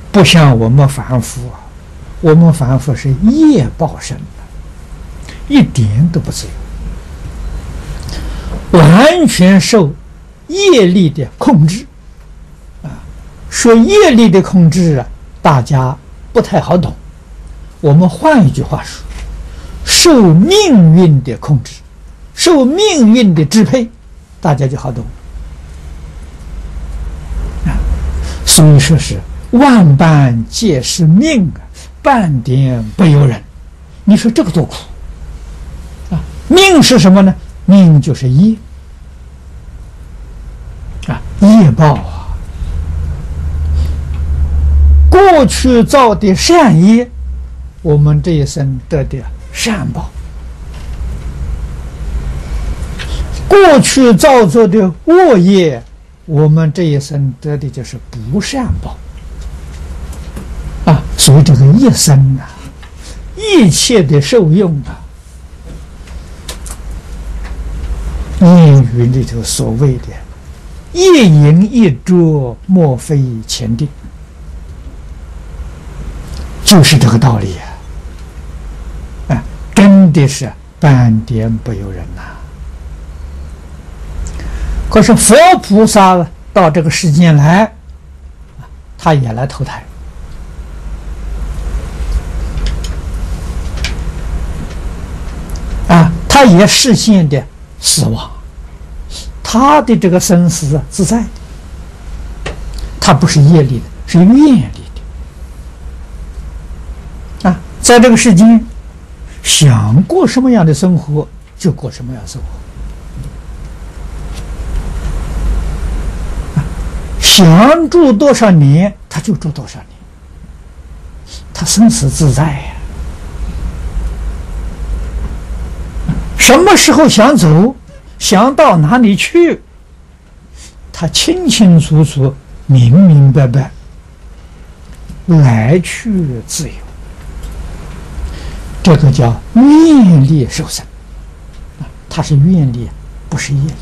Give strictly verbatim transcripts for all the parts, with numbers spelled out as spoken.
不像我们凡夫啊，我们凡夫是业报生的，一点都不自由，完全受业力的控制啊。说业力的控制啊，大家不太好懂。我们换一句话说，受命运的控制，受命运的支配，大家就好懂啊。所以说是万般皆是命啊，半点不由人。你说这个多苦啊！命是什么呢？命就是业啊，业报啊。过去造的善业，我们这一生得的善报；过去造作的恶业，我们这一生得的就是不善报。啊，所以这个一生啊，一切的受用啊，业语里头所谓的“一饮一啄，莫非前定”，就是这个道理啊！啊，真的是半点不由人呐、啊。可是佛菩萨到这个世间来，他也来投胎。啊，他也实现的死亡，他的这个生死自在的，他不是业力的，是愿力的。啊，在这个世间，想过什么样的生活就过什么样的生活，啊，想住多少年他就住多少年，他生死自在呀、啊。什么时候想走，想到哪里去，他清清楚楚、明明白白，来去自由。这个叫愿力受生，啊，它是愿力，不是业力。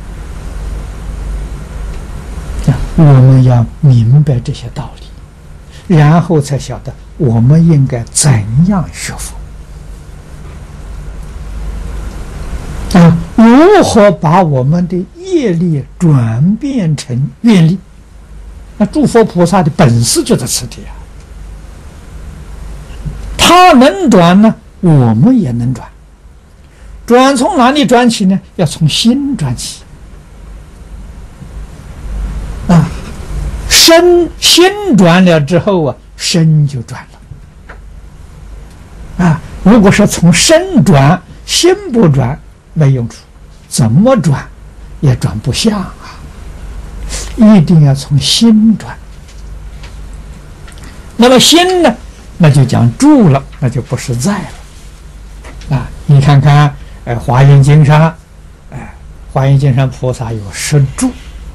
啊，我们要明白这些道理，然后才晓得我们应该怎样学佛。啊，如何把我们的业力转变成愿力？那诸佛菩萨的本事就在此地啊！他能转呢，我们也能转。转从哪里转起呢？要从心转起。啊，身心转了之后啊，身就转了。啊，如果说从身转，心不转，没用处，怎么转也转不像啊！一定要从心转。那么心呢，那就讲住了，那就不是在了啊！你看看，哎，《华严经》上，哎，《华严经》上菩萨有十住，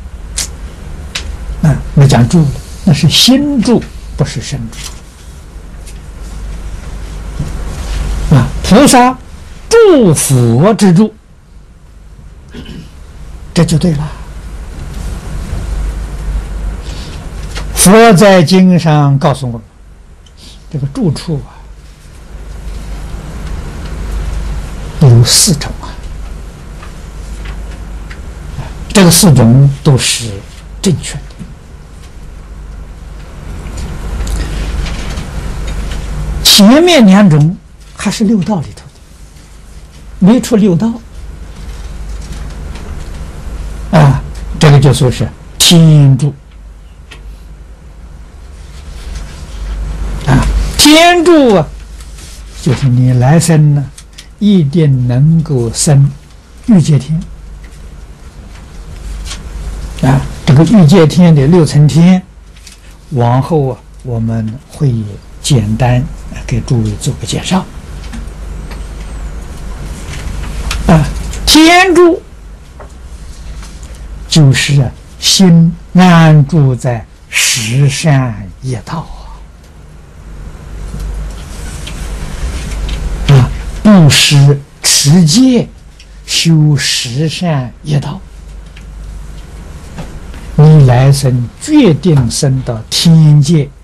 啊，那讲住了，那是心住，不是身住啊！菩萨住佛之住，这就对了。佛在经上告诉我们，这个住处啊，有四种啊，这个四种都是正确的。前面两种还是六道里头的，没出六道啊，这个就说是天住啊，天住啊，就是你来生呢，一定能够生欲界天啊。这个欲界天的六层天，往后啊，我们会简单给诸位做个介绍啊。天住就是心安住在十善业道啊，布施、持戒、修十善业道，你来生决定升到天界